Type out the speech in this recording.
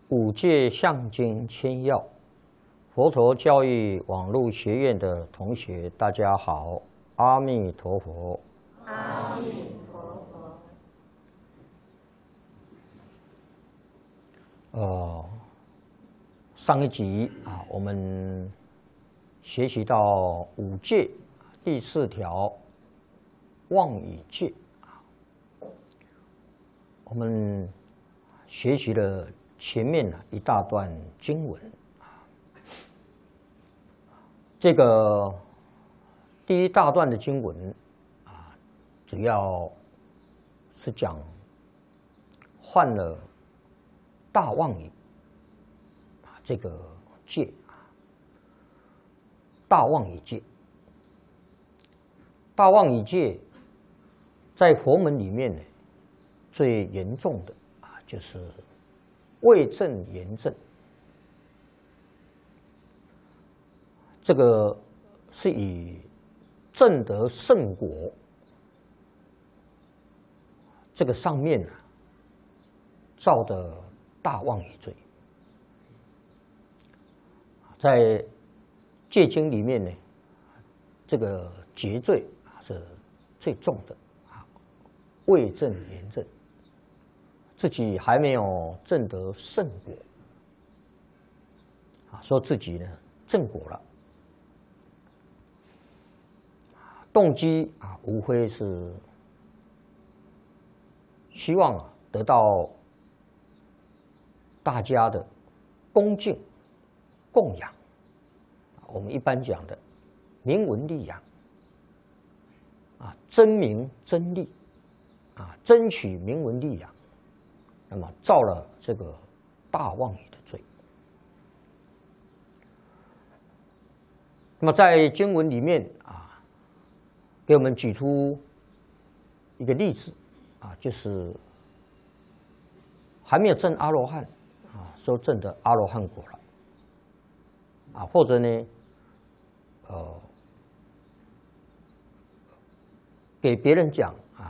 五戒相经千要，佛陀教育网络学院的同学，大家好，阿弥陀佛。 阿弥陀佛。上一集啊，我们学习到五戒第4条妄语戒啊，我们学习了前面一大段经文啊，这个第一大段的经文啊，主要是讲犯了大妄语啊这个戒啊，大妄语戒。大妄语戒在佛门里面呢，最严重的啊，就是为正言正，这个是以证得圣果这个上面造的大妄语罪，在戒经里面呢，这个劫罪是最重的啊，为正言正，自己还没有证得圣果啊，说自己呢证果了，动机啊无非是希望得到大家的恭敬供养，我们一般讲的名闻利养啊，争名争利啊，争取名闻利养，那么造了这个大妄语的罪。那么在经文里面啊，给我们举出一个例子啊，就是还没有证阿罗汉啊，说证得阿罗汉果了啊，或者呢，给别人讲